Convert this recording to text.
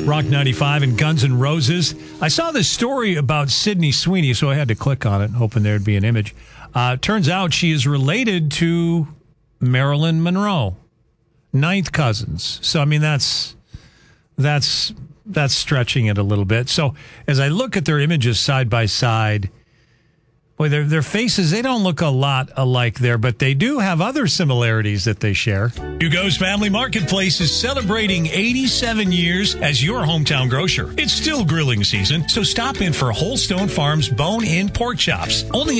Rock 95 and Guns N' Roses. I saw this story about Sydney Sweeney, so I had to click on it, hoping there'd be an image. Turns out she is related to Marilyn Monroe, ninth cousins. So, I mean, that's stretching it a little bit. So, as I look at their images side by side, boy, their faces, they don't look a lot alike there, but they do have other similarities that they share. Hugo's Family Marketplace is celebrating 87 years as your hometown grocer. It's still grilling season, so stop in for Whole Stone Farms bone-in pork chops. Only